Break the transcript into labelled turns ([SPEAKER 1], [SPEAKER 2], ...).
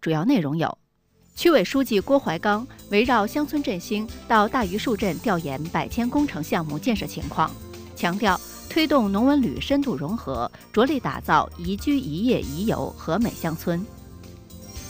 [SPEAKER 1] 主要内容有：区委书记郭怀刚围绕乡村振兴到大榆树镇调研百千工程项目建设情况，强调推动农文旅深度融合，着力打造宜居宜业宜游和美乡村。